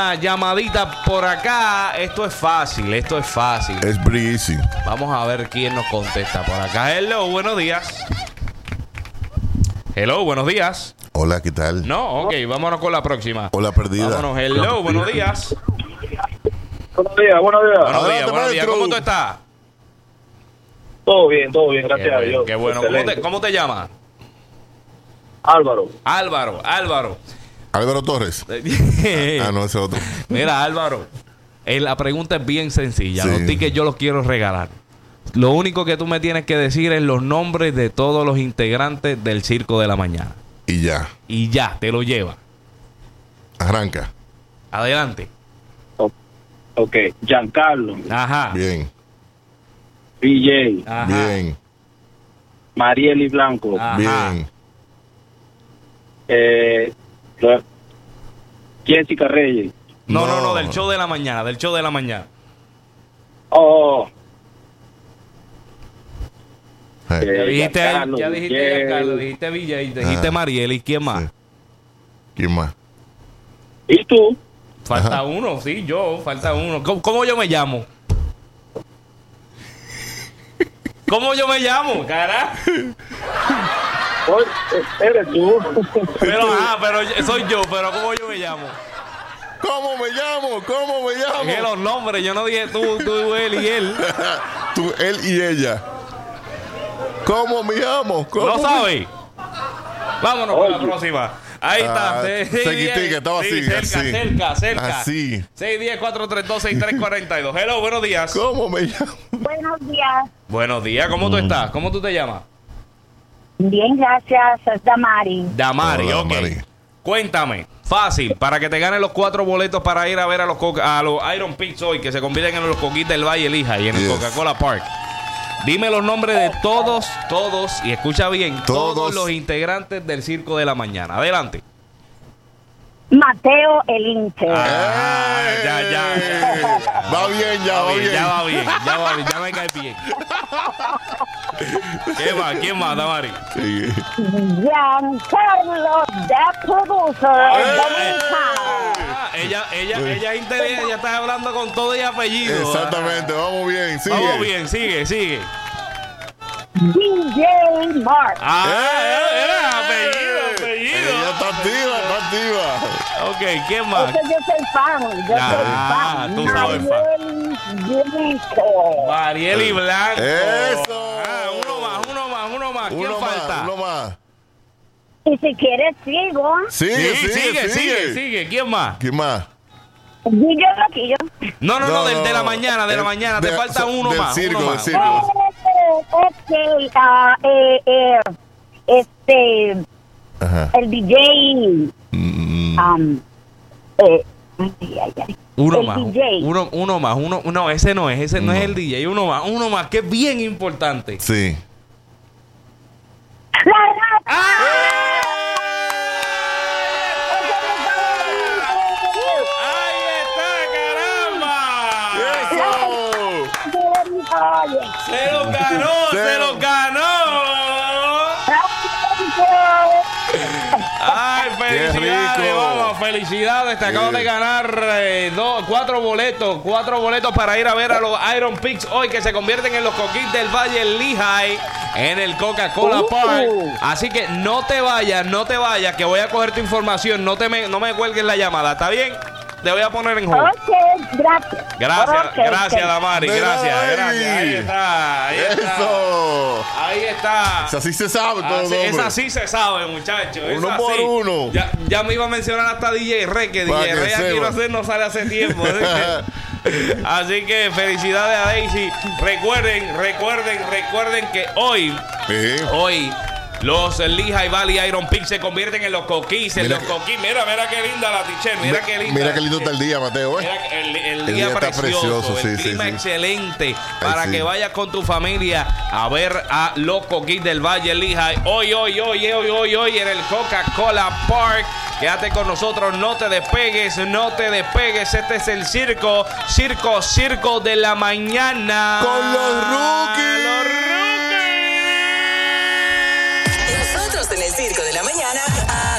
llamadita por acá. Esto es fácil. Es breezy. Vamos a ver quién nos contesta por acá. Hello, buenos días. Hello, buenos días. Hola, ¿qué tal? No, ok, vámonos con la próxima. Hola, perdida. Vámonos, hello, buenos días. Buenos días. Buenos días. ¿Cómo tú estás? Todo bien, gracias a Dios. Qué bueno. ¿Cómo te llamas? Álvaro. Álvaro Torres. No, ese es otro. Mira, Álvaro, la pregunta es bien sencilla. Sí. Los tickets yo los quiero regalar. Lo único que tú me tienes que decir es los nombres de todos los integrantes del Circo de la Mañana. Y ya. Y ya, te lo lleva. Arranca. Adelante. Ok. Giancarlo. Ajá. Bien. BJ. Ajá. Bien. Marieli Blanco. Ajá. Bien. Jessica Reyes. No, del show de la mañana. Oh. Ya dijiste Giancarlo, Giancarlo, dijiste BJ, dijiste Mariel. ¿Y quién más? Sí. ¿Quién más? ¿Y tú? Falta uno, sí, falta uno. ¿Cómo yo me llamo? ¿Cómo yo me llamo, cara? Eres tú. Pero soy yo, pero ¿cómo yo me llamo? ¿Cómo me llamo? Dije los nombres, yo no dije tú, él y él. Tú, él y ella. ¿Cómo me llamo? ¿No sabes? Vámonos con la próxima. Ahí está. Seguitica, estaba así. Cerca. Así. 610-432-6342. Hello, buenos días. ¿Cómo me llamo? Buenos días. Buenos días, ¿cómo tú estás? ¿Cómo tú te llamas? Bien, gracias. Es Damari. Damari, Hola, ok. Damari. Cuéntame, fácil, para que te ganen los 4 boletos para ir a ver a los Iron Pits hoy, que se convierten en los Coquis del Valle Lehigh y en el Yes. Coca-Cola Park. Dime los nombres de todos, y escucha bien, todos los integrantes del Circo de la Mañana. Adelante. Mateo el Inche. Ya. Va bien, ya va bien. Ya me cae bien. ¿Quién más, Damari? Sí. Giancarlo, the producer. Dominicano. Ella es inteligente, ella está hablando con todo y apellido. Exactamente, vamos bien. Sigue. Vamos bien, sigue. DJ Mark. Era apellido. Ella está activa. Ok, ¿quién más? Yo soy fan. Tú sabes, fan. Marieli Blanco. Eso. Uno más. ¿Quién falta? Uno más. Y si quieres, sigo. Sigue. ¿Quién más? Guillo Loquillo. No, de la mañana, Te falta uno del más. Circo, uno del más. circo. Ajá. El DJ. Uno el más. DJ. Uno más. No, ese no es el DJ. Uno más, que es bien importante. Sí. ¡Ahí está, caramba! ¡Eso! ¡Se lo ganó! ¡Ay, felicidades! Qué rico. Vamos, felicidades. Te acabas de ganar 4 boletos para ir a ver a los Iron Pits hoy, que se convierten en los Coquis del Valle Lehigh en el Coca-Cola Park. Así que no te vayas, que voy a coger tu información. No me cuelgues la llamada, ¿está bien? Te voy a poner en hold. Gracias. Gracias, Damari. Gracias. Ahí está. Eso. Ahí está. Así se sabe todo. Esa sí se sabe, muchachos. Uno por uno. Ya me iba a mencionar hasta DJ Rey, que Para DJ Rey que aquí sepa. no sale hace tiempo. Así que felicidades a Daisy. Recuerden que hoy los Lehigh Valley Iron Pits se convierten en los Coquis. Mira qué linda la t-shirt. Mira qué lindo está el día, Mateo. Mira, el día día está precioso, el sí, clima sí. excelente para sí. que vayas con tu familia a ver a los Coquis del Valle Lehigh hoy en el Coca-Cola Park. Quédate con nosotros, no te despegues. Este es el circo de la mañana Con los rookies.